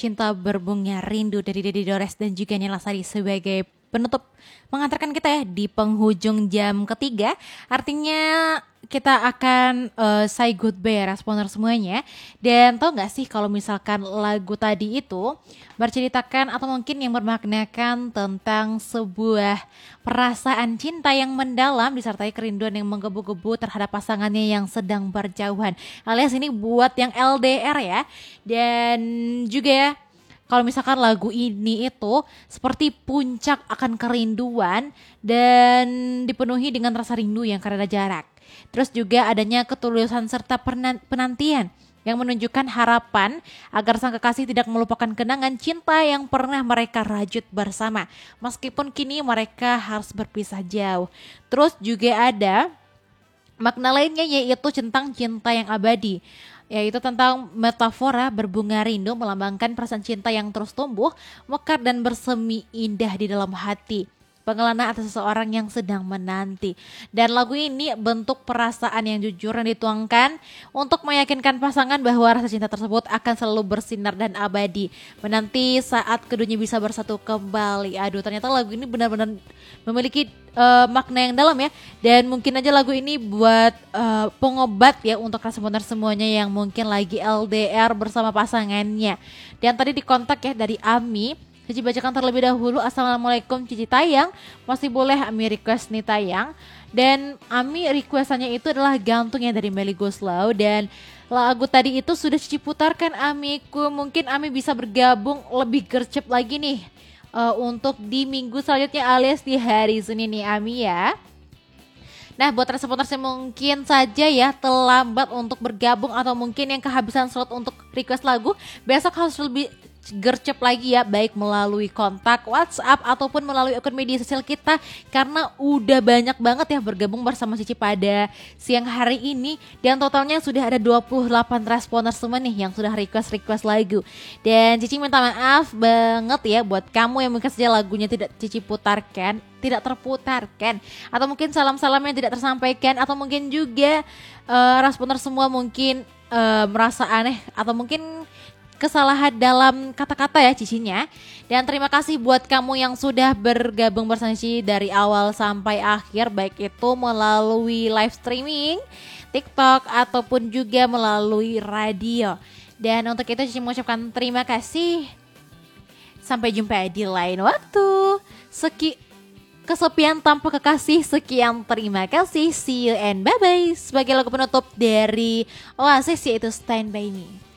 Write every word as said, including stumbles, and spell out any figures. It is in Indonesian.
Cinta Berbunga Rindu dari Dedi Dores dan juga Nela Sari sebagai penutup mengantarkan kita ya di penghujung jam ketiga. Artinya kita akan uh, say goodbye ya responder semuanya. Dan tau gak sih kalau misalkan lagu tadi itu berceritakan atau mungkin yang bermaknakan tentang sebuah perasaan cinta yang mendalam disertai kerinduan yang menggebu-gebu terhadap pasangannya yang sedang berjauhan. Alias ini buat yang L D R ya. Dan juga ya, kalau misalkan lagu ini itu seperti puncak akan kerinduan dan dipenuhi dengan rasa rindu yang karena jarak. Terus juga adanya ketulusan serta penantian yang menunjukkan harapan agar sang kekasih tidak melupakan kenangan cinta yang pernah mereka rajut bersama. Meskipun kini mereka harus berpisah jauh. Terus juga ada makna lainnya yaitu tentang cinta yang abadi. Yaitu tentang metafora berbunga rindu melambangkan perasaan cinta yang terus tumbuh, mekar dan bersemi indah di dalam hati. Pengelana atas seseorang yang sedang menanti. Dan lagu ini bentuk perasaan yang jujur yang dituangkan untuk meyakinkan pasangan bahwa rasa cinta tersebut akan selalu bersinar dan abadi. Menanti saat keduanya bisa bersatu kembali. Aduh, ternyata lagu ini benar-benar memiliki uh, makna yang dalam ya. Dan mungkin aja lagu ini buat uh, pengobat ya untuk responder semuanya yang mungkin lagi L D R bersama pasangannya. Dan tadi dikontak ya dari Ami. Cici bacakan terlebih dahulu. Assalamualaikum Cici Tayang. Masih boleh Ami request nih Tayang. Dan Ami requestannya itu adalah gantung ya dari Melly Goeslaw. Dan lagu tadi itu sudah Cici putarkan Amiku. Mungkin Ami bisa bergabung lebih gercep lagi nih uh, untuk di minggu selanjutnya alias di hari Senin nih Ami ya. Nah buat responders yang mungkin saja ya terlambat untuk bergabung atau mungkin yang kehabisan slot untuk request lagu, besok harus lebih gercep lagi ya, baik melalui kontak WhatsApp ataupun melalui akun media sosial kita, karena udah banyak banget ya bergabung bersama Cici pada siang hari ini. Dan totalnya sudah ada dua puluh delapan responder semua nih yang sudah request-request lagu. Dan Cici minta maaf banget ya buat kamu yang mungkin saja lagunya tidak Cici putarkan, tidak terputarkan, atau mungkin salam-salam yang tidak tersampaikan, atau mungkin juga uh, responder semua mungkin uh, merasa aneh atau mungkin kesalahan dalam kata-kata ya Cicinya. Dan terima kasih buat kamu yang sudah bergabung bersama Cici dari awal sampai akhir, baik itu melalui live streaming TikTok ataupun juga melalui radio. Dan untuk itu Cici mengucapkan terima kasih. Sampai jumpa di lain waktu. Seki Kesepian tanpa kekasih, sekian terima kasih. See you and bye bye. Sebagai lagu penutup dari Oasis yaitu Stand By Me.